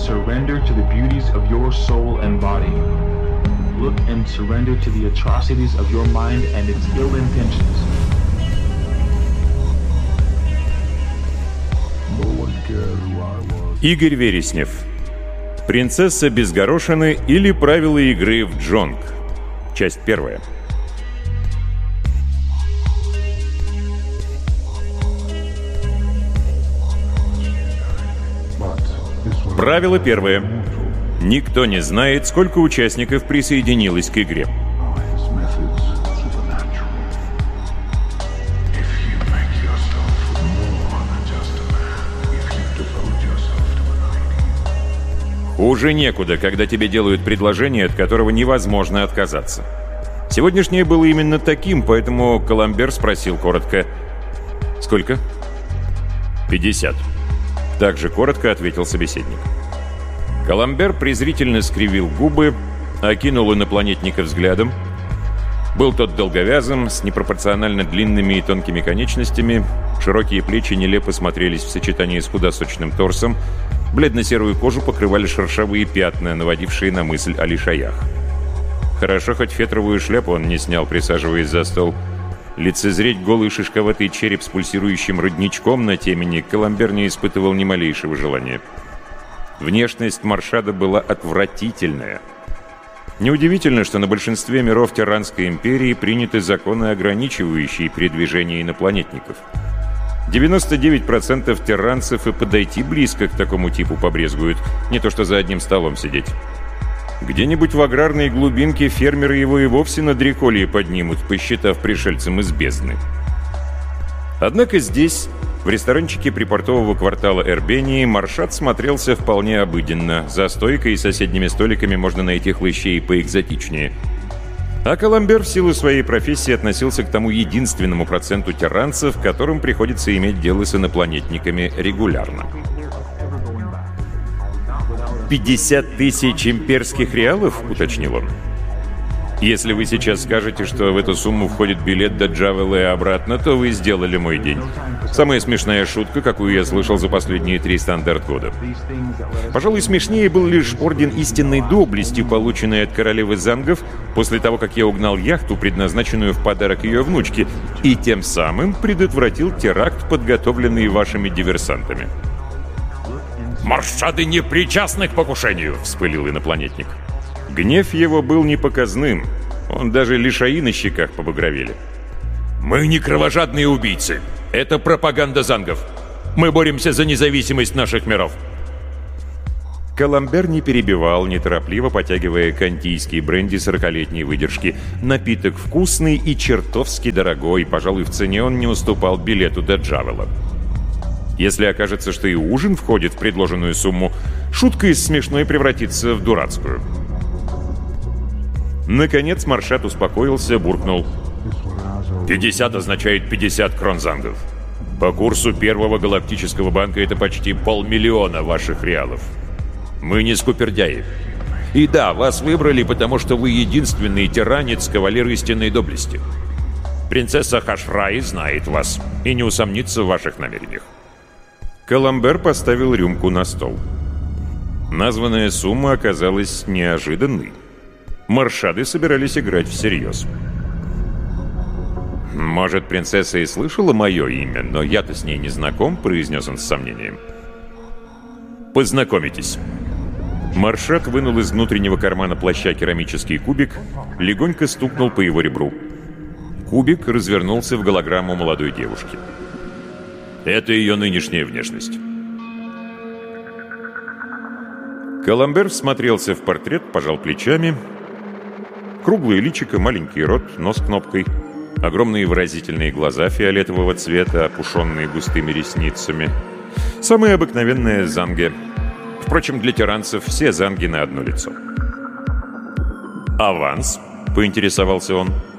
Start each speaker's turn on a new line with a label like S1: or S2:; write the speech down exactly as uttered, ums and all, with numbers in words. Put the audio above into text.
S1: surrender to the beauties of your soul and body. Look and surrender to the atrocities of your mind and its ill intentions.
S2: Игорь Вереснев. Принцесса без горошины или правила игры в джонг. Часть первая. Правило первое. Никто не знает, сколько участников присоединилось к игре. Хуже некуда, когда тебе делают предложение, от которого невозможно отказаться. Сегодняшнее было именно таким, поэтому Коламбер спросил коротко: «Сколько?» «пятьдесят». Так же коротко ответил собеседник. Коламбер презрительно скривил губы, окинул инопланетника взглядом. Был тот долговязым, с непропорционально длинными и тонкими конечностями, широкие плечи нелепо смотрелись в сочетании с худосочным торсом, бледно-серую кожу покрывали шершавые пятна, наводившие на мысль о лишаях. Хорошо, хоть фетровую шляпу он не снял, присаживаясь за стол. Лицезреть голый шишковатый череп с пульсирующим родничком на темени Коламбер не испытывал ни малейшего желания. Внешность Маршада была отвратительная. Неудивительно, что на большинстве миров Терранской империи приняты законы, ограничивающие передвижение инопланетников. девяносто девять процентов терранцев и подойти близко к такому типу побрезгуют, не то что за одним столом сидеть. Где-нибудь в аграрной глубинке фермеры его и вовсе на дреколье поднимут, посчитав пришельцем из бездны. Однако здесь, в ресторанчике припортового квартала Эрбении, Маршад смотрелся вполне обыденно. За стойкой и соседними столиками можно найти хлыщей поэкзотичнее. А Коламбер в силу своей профессии относился к тому единственному проценту терранцев, которым приходится иметь дело с инопланетниками регулярно. «пятьдесят тысяч имперских реалов?» — уточнил он. «Если вы сейчас скажете, что в эту сумму входит билет до Джавела и обратно, то вы сделали мой день. Самая смешная шутка, какую я слышал за последние три стандарт-года. Пожалуй, смешнее был лишь орден истинной доблести, полученный от королевы зангов после того, как я угнал яхту, предназначенную в подарок ее внучке, и тем самым предотвратил теракт, подготовленный вашими диверсантами». «Маршады не причастны к покушению!» — вспылил инопланетник. Гнев его был непоказным. Он даже лишаи на щеках побагровели. «Мы не кровожадные убийцы. Это пропаганда зангов. Мы боремся за независимость наших миров». Коламбер не перебивал, неторопливо потягивая кантийский бренди сорокалетней выдержки. Напиток вкусный и чертовски дорогой. Пожалуй, в цене он не уступал билету до Джавела. Если окажется, что и ужин входит в предложенную сумму, шутка из смешной превратится в дурацкую. Наконец Маршад успокоился, буркнул: «пятьдесят означает пятьдесят крон зангов. По курсу Первого галактического банка это почти полмиллиона ваших реалов. Мы не скупердяи. И да, вас выбрали, потому что вы единственный тиранец, кавалер истинной доблести. Принцесса Хашрай знает вас и не усомнится в ваших намерениях». Коламбер поставил рюмку на стол. Названная сумма оказалась неожиданной. Маршады собирались играть всерьез. «Может, принцесса и слышала мое имя, но я-то с ней не знаком», — произнес он с сомнением. «Познакомитесь». Маршад вынул из внутреннего кармана плаща керамический кубик, легонько стукнул по его ребру. Кубик развернулся в голограмму молодой девушки. Это ее нынешняя внешность. Коламбер всмотрелся в портрет, пожал плечами. Круглое личико, маленький рот, нос кнопкой, огромные выразительные глаза фиолетового цвета, опушенные густыми ресницами. Самая обыкновенная занге. Впрочем, для тиранцев все занги на одно лицо. «Аванс?» — поинтересовался он.